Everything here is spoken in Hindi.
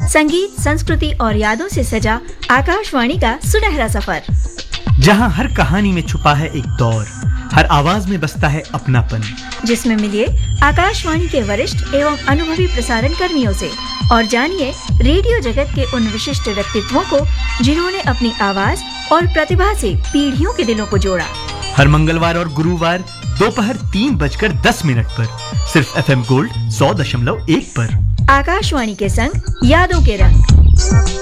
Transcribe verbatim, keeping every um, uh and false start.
संगीत, संस्कृति और यादों से सजा आकाशवाणी का सुनहरा सफर, जहां हर कहानी में छुपा है एक दौर, हर आवाज में बसता है अपनापन, जिसमें मिलिए आकाशवाणी के वरिष्ठ एवं अनुभवी प्रसारण कर्मियों से और जानिए रेडियो जगत के उन विशिष्ट व्यक्तित्वों को जिन्होंने अपनी आवाज और प्रतिभा से पीढ़ियों के दिलों को जोड़ा। हर मंगलवार और गुरुवार दोपहर तीन बजकर दस मिनट पर सिर्फ एफएम गोल्ड सौ दशमलव एक पर आकाशवाणी के संग यादों के रंग।